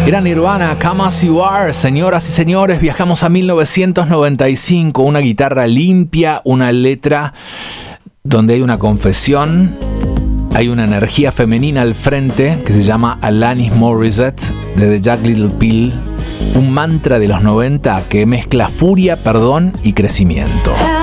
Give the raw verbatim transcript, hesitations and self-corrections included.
Era Nirvana, Come As You Are. Señoras y señores, viajamos a mil novecientos noventa y cinco. Una guitarra limpia, una letra donde hay una confesión, hay una energía femenina al frente que se llama Alanis Morissette de The Jagged Little Pill. Un mantra de los noventa que mezcla furia, perdón y crecimiento.